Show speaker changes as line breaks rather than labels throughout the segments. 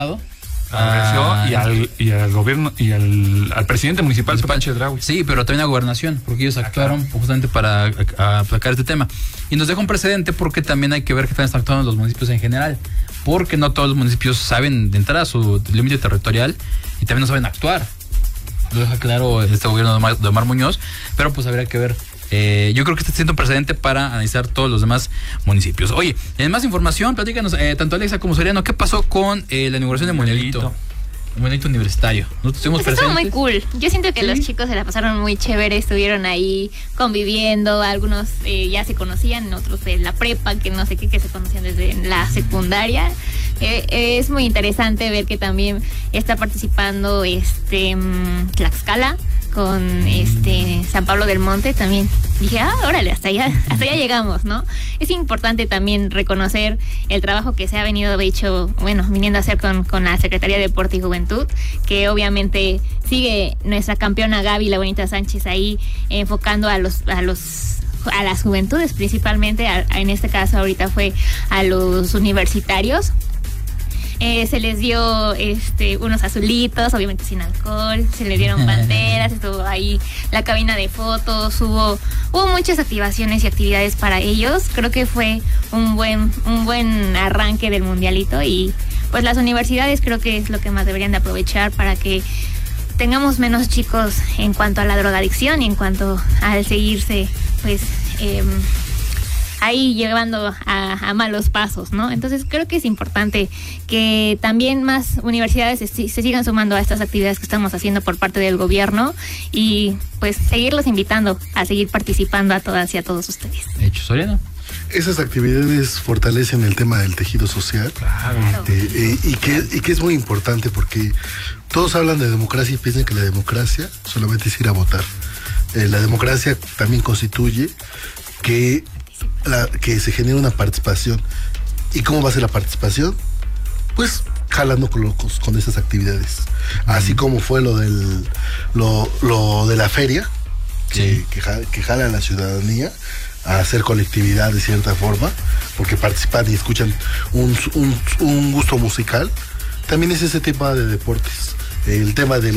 y al gobierno y al presidente municipal Chedraui.
Sí, pero también a gobernación, porque ellos actuaron justamente para aplacar este tema. Y nos deja un precedente porque también hay que ver que están actuando los municipios en general, porque no todos los municipios saben de entrar a su límite territorial y también no saben actuar. Lo deja claro este gobierno de Omar Muñoz, pero pues habría que ver. Yo creo que está siendo un precedente para analizar todos los demás municipios. Oye, en más información, platícanos, tanto Alexa como Soriano, ¿qué pasó con la inauguración de Mundialito? Un Mundialito universitario.
Pues estuvo muy cool. Yo siento que los chicos se la pasaron muy chévere, estuvieron ahí conviviendo, algunos ya se conocían, otros de la prepa, que no sé qué, que se conocían desde la secundaria. Es muy interesante ver que también está participando Tlaxcala con San Pablo del Monte también. Dije, órale, hasta allá llegamos, ¿no? Es importante también reconocer el trabajo que se ha vinido viniendo a hacer con la Secretaría de Deporte y Juventud, que obviamente sigue nuestra campeona Gaby La Bonita Sánchez ahí enfocando a las juventudes, principalmente en este caso ahorita fue a los universitarios. Se les dio unos azulitos, obviamente sin alcohol, se les dieron banderas, estuvo ahí la cabina de fotos, hubo muchas activaciones y actividades para ellos. Creo que fue un buen arranque del Mundialito y pues las universidades creo que es lo que más deberían de aprovechar para que tengamos menos chicos en cuanto a la drogadicción y en cuanto al seguirse pues ahí llevando a malos pasos, ¿no? Entonces creo que es importante que también más universidades se sigan sumando a estas actividades que estamos haciendo por parte del gobierno y pues seguirlos invitando a seguir participando a todas y a todos ustedes.
De hecho, Soriano.
Esas actividades fortalecen el tema del tejido social. Claro. Y que es muy importante porque todos hablan de democracia y piensan que la democracia solamente es ir a votar. La democracia también constituye que se genere una participación. ¿Y cómo va a ser la participación? Pues jalando con esas actividades. Así como fue lo de la feria, que jala a la ciudadanía a hacer colectividad de cierta forma, porque participan y escuchan un gusto musical. También es ese tema de deportes, el tema de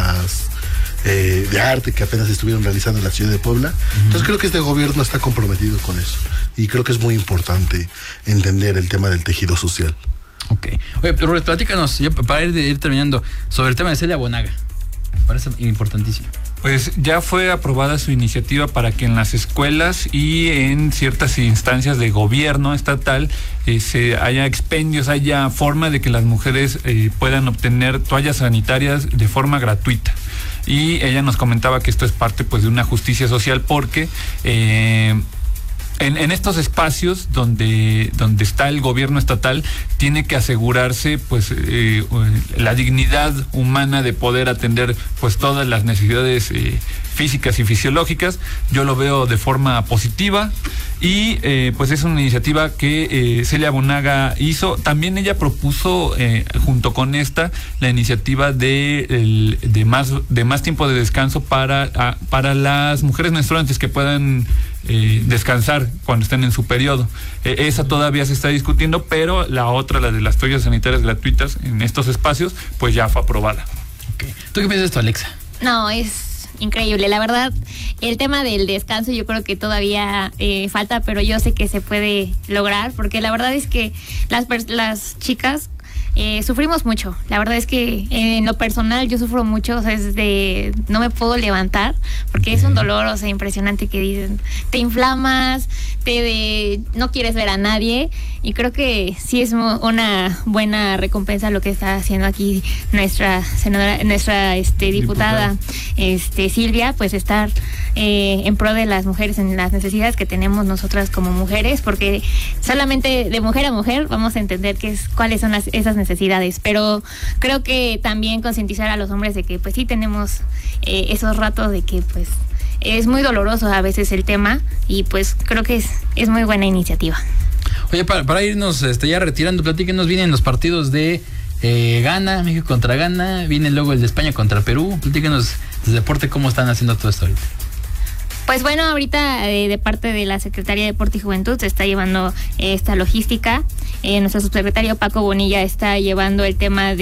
de arte que apenas estuvieron realizando en la ciudad de Puebla. Entonces creo que este gobierno está comprometido con eso y creo que es muy importante entender el tema del tejido social.
Ok. Oye, pero platícanos, ya para ir terminando, sobre el tema de Celia Bonaga. Me parece importantísimo.
Pues ya fue aprobada su iniciativa para que en las escuelas y en ciertas instancias de gobierno estatal haya expendios, haya forma de que las mujeres puedan obtener toallas sanitarias de forma gratuita. Y ella nos comentaba que esto es parte pues de una justicia social porque en estos espacios donde está el gobierno estatal tiene que asegurarse pues la dignidad humana de poder atender pues todas las necesidades físicas y fisiológicas. Yo lo veo de forma positiva y pues es una iniciativa que Celia Bonaga hizo. También ella propuso junto con esta la iniciativa de más tiempo de descanso para las mujeres menstruantes que puedan descansar cuando estén en su periodo. Esa todavía se está discutiendo, pero la otra, la de las toallas sanitarias gratuitas en estos espacios, pues ya fue aprobada.
Okay. ¿Tú qué piensas de esto, Alexa?
No, es increíble, la verdad. El tema del descanso yo creo que todavía falta, pero yo sé que se puede lograr, porque la verdad es que las chicas sufrimos mucho. La verdad es que en lo personal yo sufro mucho, o sea, no me puedo levantar porque es un dolor, o sea, impresionante, que dicen, te inflamas, no quieres ver a nadie, y creo que sí es una buena recompensa lo que está haciendo aquí nuestra senadora, nuestra diputada Silvia, pues estar en pro de las mujeres, en las necesidades que tenemos nosotras como mujeres, porque solamente de mujer a mujer vamos a entender cuáles son esas necesidades, pero creo que también concientizar a los hombres de que pues sí tenemos esos ratos de que pues es muy doloroso a veces el tema, y pues creo que es muy buena iniciativa.
Oye, para irnos ya retirando, platíquenos, vienen los partidos de Ghana, México contra Ghana, viene luego el de España contra Perú. Platíquenos desde deporte cómo están haciendo todo esto ahorita.
Pues bueno, ahorita de parte de la Secretaría de Deporte y Juventud se está llevando esta logística. Nuestro subsecretario Paco Bonilla está llevando el tema de